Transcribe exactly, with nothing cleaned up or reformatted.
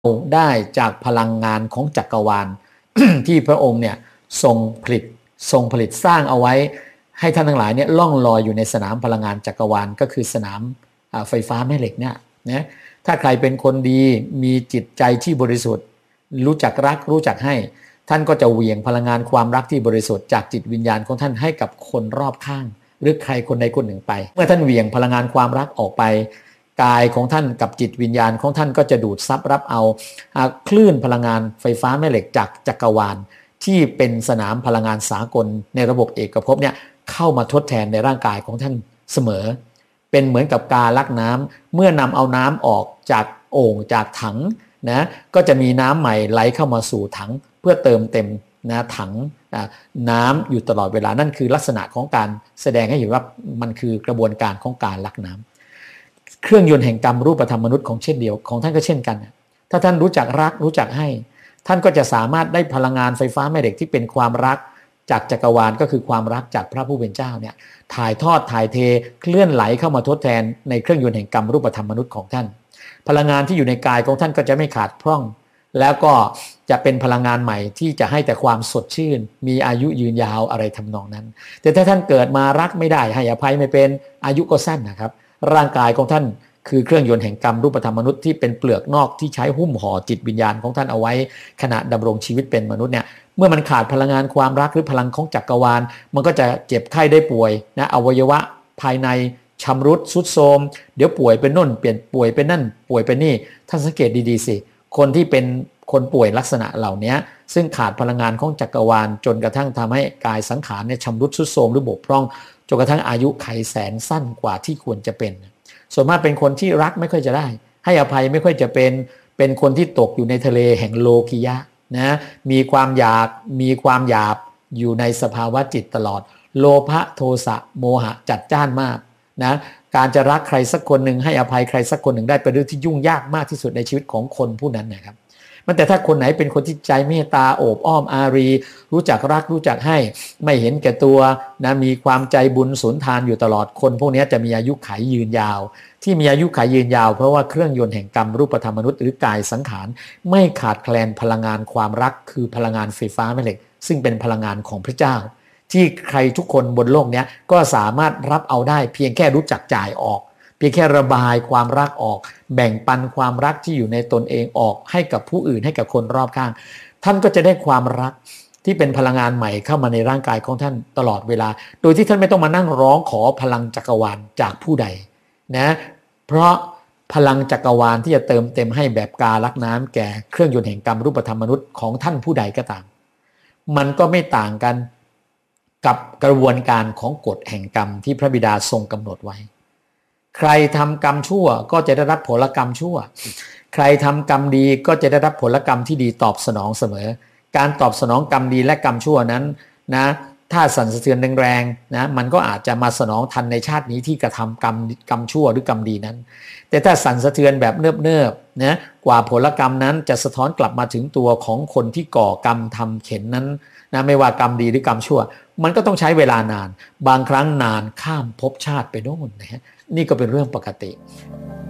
ได้จากพลังงานของจักรวาล ที่พระองค์เนี่ยทรงผลิตทรงผลิตสร้างเอาไว้ให้ท่านทั้งหลายเนี่ยล่องลอยอยู่ในสนามพลังงานจักรวาลก็คือสนามไฟฟ้าแม่เหล็กเนี่ยนะถ้าใครเป็นคนดีมีจิตใจที่บริสุทธิ์รู้จักรักรู้จักให้ท่านก็จะเหวี่ยงพลังงานความรักที่บริสุทธิ์จากจิตวิญญาณของท่านให้กับคนรอบข้างหรือใครคนใดคนหนึ่งไปเมื่อท่านเหวี่ยงพลังงานความรักออกไปกายของท่านกับจิตวิญญาณของท่านก็จะดูดซับรับเอาคลื่นพลังงานไฟฟ้าแม่เหล็กจากจักรวาลที่เป็นสนามพลังงานสากลในระบบเอกภพเนี่ยเข้ามาทดแทนในร่างกายของท่านเสมอเป็นเหมือนกับกาลักน้ำเมื่อนำเอาน้ำออกจากโอ่งจากถังนะก็จะมีน้ำใหม่ไหลเข้ามาสู่ถังเพื่อเติมเต็มนะถังน้ำอยู่ตลอดเวลานั่นคือลักษณะของการแสดงให้เห็นว่ามันคือกระบวนการของการลักน้ำเครื่องยนต์แห่งกรรมรูปธรรมมนุษย์ของเช่นเดียวของท่านก็เช่นกันถ้าท่านรู้จักรักรู้จักให้ท่านก็จะสามารถได้พลังงานไฟฟ้าแม่เหล็กที่เป็นความรักจากจักรวาลก็คือความรักจากพระผู้เป็นเจ้าเนี่ยถ่ายทอดถ่ายเทเคลื่อนไหลเข้ามาทดแทนในเครื่องยนต์แห่งกรรมรูปธรรมมนุษย์ของท่านพลังงานที่อยู่ในกายของท่านก็จะไม่ขาดพร่องแล้วก็จะเป็นพลังงานใหม่ที่จะให้แต่ความสดชื่นมีอายุยืนยาวอะไรทำนองนั้นแต่ถ้าท่านเกิดมารักไม่ได้ให้อภัยไม่เป็นอายุก็สั้นนะครับร่างกายของท่านคือเครื่องยนต์แห่งกรรมรูปธรรมมนุษย์ที่เป็นเปลือกนอกที่ใช้หุ้มห่อจิตวิญญาณของท่านเอาไว้ขณะดำรงชีวิตเป็นมนุษย์เนี่ยเมื่อมันขาดพลังงานความรักหรือพลังของจักรวาลมันก็จะเจ็บไข้ได้ป่วยนะอวัยวะภายในชำรุดทรุดโทรมเดี๋ยวป่วยเป็นน่นเปลี่ยนป่วยเป็นนั่นป่วยเป็นนี่ท่านสังเกตดีๆสิคนที่เป็นคนป่วยลักษณะเหล่านี้ซึ่งขาดพลังงานของจักรวาลจนกระทั่งทำให้กายสังขารเนี่ยชำรุดทรุดโทรมหรือบกพร่องจนกระทั่งอายุไขแสนสั้นกว่าที่ควรจะเป็นส่วนมากเป็นคนที่รักไม่ค่อยจะได้ให้อภัยไม่ค่อยจะเป็นเป็นคนที่ตกอยู่ในทะเลแห่งโลกิยะนะมีความอยากมีความหยาบอยู่ในสภาวะจิตตลอดโลภะโทสะโมหะจัดจ้านมากนะการจะรักใครสักคนหนึ่งให้อภัยใครสักคนหนึ่งได้เป็นเรื่องที่ยุ่งยากมากที่สุดในชีวิตของคนผู้นั้นนะครับมันแต่ถ้าคนไหนเป็นคนที่ใจเมตตาโอบอ้อมอารีรู้จักรักรู้จักให้ไม่เห็นแก่ตัวนะมีความใจบุญสุนทานอยู่ตลอดคนพวกนี้จะมีอายุขัยยืนยาวที่มีอายุขัยยืนยาวเพราะว่าเครื่องยนต์แห่งกรรมรูปธรรมมนุษย์หรือกายสังขารไม่ขาดแคลนพลังงานความรักคือพลังงานไฟฟ้าแม่เหล็กซึ่งเป็นพลังงานของพระเจ้าที่ใครทุกคนบนโลกนี้ก็สามารถรับเอาได้เพียงแค่รู้จักจ่ายออกเพียงแค่ระบายความรักออกแบ่งปันความรักที่อยู่ในตนเองออกให้กับผู้อื่นให้กับคนรอบข้างท่านก็จะได้ความรักที่เป็นพลังงานใหม่เข้ามาในร่างกายของท่านตลอดเวลาโดยที่ท่านไม่ต้องมานั่งร้องขอพลังจักรวาลจากผู้ใดนะเพราะพลังจักรวาลที่จะเติมเต็มให้แบบกาลักน้ำแก่เครื่องยนต์แห่งกรรมรูปธรรมมนุษย์ของท่านผู้ใดก็ตามมันก็ไม่ต่างกันกับกระบวนการของกฎแห่งกรรมที่พระบิดาทรงกำหนดไว้ใครทำกรรมชั่วก็จะได้รับผลกรรมชั่วใครทำกรรมดีก็จะได้รับผลกรรมที่ดีตอบสนองเสมอการตอบสนองกรรมดีและกรรมชั่วนั้นนะถ้าสั่นสะเทือนแรงๆนะมันก็อาจจะมาสนองทันในชาตินี้ที่กระทำกรรมกรรมชั่วหรือกรรมดีนั้นแต่ถ้าสั่นสะเทือนแบบเนิบๆนะกว่าผลกรรมนั้นจะสะท้อนกลับมาถึงตัวของคนที่ก่อกรรมทำเข็นนั้นนะไม่ว่ากรรมดีหรือกรรมชั่วมันก็ต้องใช้เวลานานบางครั้งนานข้ามภพชาติไปโน่นนะฮะนี่ก็เป็นเรื่องปกติ